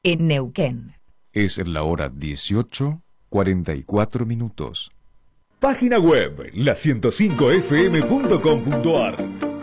en Neuquén. Es la hora 18:44. Página web la105fm.com.ar.